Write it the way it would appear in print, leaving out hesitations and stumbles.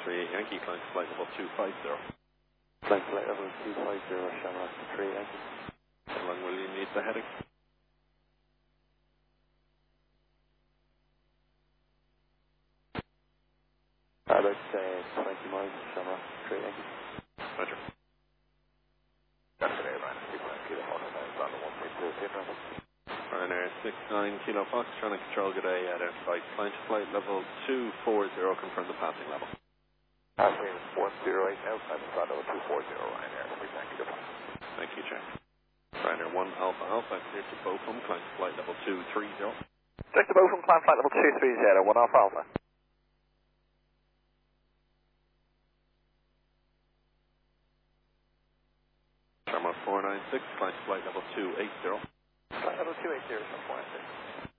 38 Yankee, climb to flight level 250. Climb flight level 250, Shamrock 3 Yankee. How long will you need the heading? About 20 miles, Shamrock 3 Yankee. Roger. That's today, Ryanair 69 Kilo Fox, on the 1.2 Sierra. Ryanair 69 Kilo Fox, trying to control good day at airside. Climb to flight level 240, confirm the passing level. Passing 108 now, climb to flight level 240, Ryanair 69 Kilo Fox. Thank you, check. Ryanair 1 Alpha Alpha, clear to Bochum, climb to flight level 230. Check the Bochum, climb flight level 230, 1 Alpha Alpha. Shamrock 496, climb to flight level 280. Flight level 280, 496.